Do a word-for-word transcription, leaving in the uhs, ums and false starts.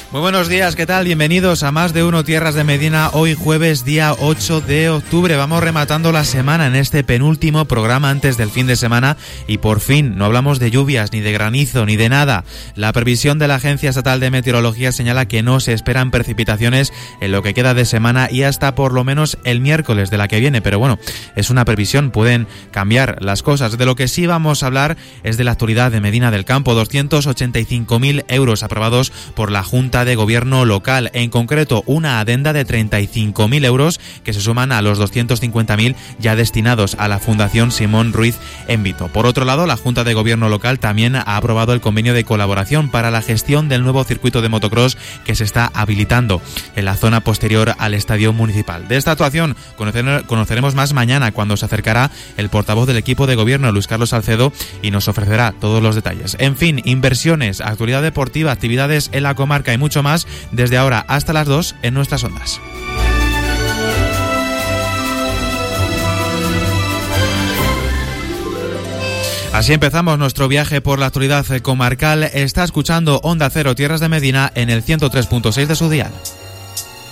Muy buenos días, ¿qué tal? Bienvenidos a Más de Uno Tierras de Medina, hoy jueves día ocho de octubre. Vamos rematando la semana en este penúltimo programa antes del fin de semana y por fin no hablamos de lluvias, ni de granizo, ni de nada. La previsión de la Agencia Estatal de Meteorología señala que no se esperan precipitaciones en lo que queda de semana y hasta por lo menos el miércoles de la que viene, pero bueno, es una previsión, pueden cambiar las cosas. De lo que sí vamos a hablar es de la actualidad de Medina del Campo, doscientos ochenta y cinco mil euros aprobados por la Junta de Gobierno local, en concreto una adenda de treinta y cinco mil euros que se suman a los doscientos cincuenta mil ya destinados a la Fundación Simón Ruiz Envito. Por otro lado, la Junta de Gobierno local también ha aprobado el convenio de colaboración para la gestión del nuevo circuito de motocross que se está habilitando en la zona posterior al estadio municipal. De esta actuación conoceremos más mañana cuando se acercará el portavoz del equipo de gobierno, Luis Carlos Salcedo, y nos ofrecerá todos los detalles. En fin, inversiones, actualidad deportiva, actividades en la comarca y mucho más desde ahora hasta las dos en nuestras ondas. Así empezamos nuestro viaje por la actualidad comarcal. Está escuchando Onda Cero Tierras de Medina en el ciento tres punto seis de su dial.